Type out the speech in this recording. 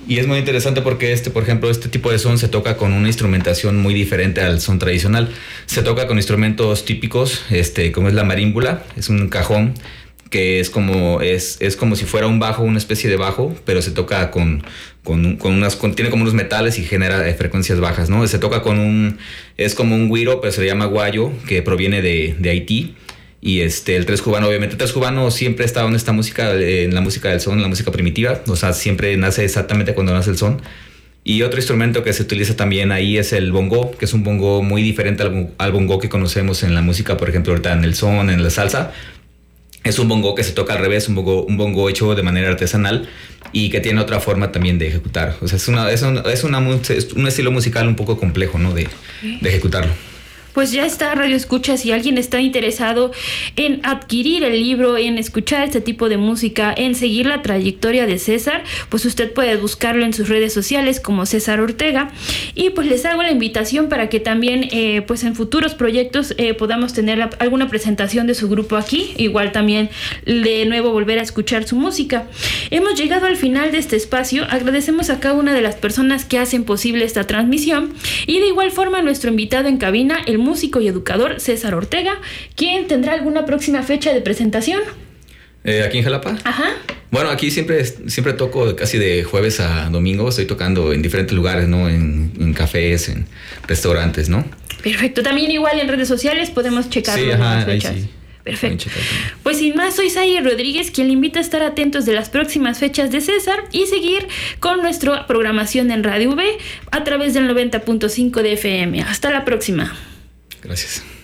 Y es muy interesante porque por ejemplo, este tipo de son se toca con una instrumentación muy diferente al son tradicional. Se toca con instrumentos típicos, como es la marímbula, es un cajón que es como si fuera un bajo, una especie de bajo, pero se toca tiene como unos metales y genera frecuencias bajas, ¿no? Se toca es como un güiro, pero se le llama guayo, que proviene de Haití. Y el tres cubano, obviamente, el tres cubano siempre ha estado en esta música, en la música del son, en la música primitiva. O sea, siempre nace exactamente cuando nace el son. Y otro instrumento que se utiliza también ahí es el bongo, que es un bongo muy diferente al bongo que conocemos en la música, por ejemplo, ahorita en el son, en la salsa. Es un bongo que se toca al revés, un bongo hecho de manera artesanal y que tiene otra forma también de ejecutar. O sea, es un estilo musical un poco complejo, ¿no? De ejecutarlo. Pues ya está, Radio Escucha. Si alguien está interesado en adquirir el libro, en escuchar este tipo de música, en seguir la trayectoria de César, pues usted puede buscarlo en sus redes sociales como César Ortega. Y pues les hago la invitación para que también pues en futuros proyectos podamos tener alguna presentación de su grupo aquí. Igual también de nuevo volver a escuchar su música. Hemos llegado al final de este espacio. Agradecemos a cada una de las personas que hacen posible esta transmisión. Y de igual forma a nuestro invitado en cabina, el músico y educador César Ortega, quien tendrá alguna próxima fecha de presentación. ¿Aquí en Jalapa? Ajá. Bueno, aquí siempre toco casi de jueves a domingo. Estoy tocando en diferentes lugares, ¿no? En cafés, en restaurantes, ¿no? Perfecto. También igual en redes sociales podemos checar las fechas. Ahí sí. Perfecto. Pues sin más, soy Sayer Rodríguez, quien le invita a estar atentos de las próximas fechas de César y seguir con nuestra programación en Radio V a través del 90.5 de FM. Hasta la próxima. Gracias.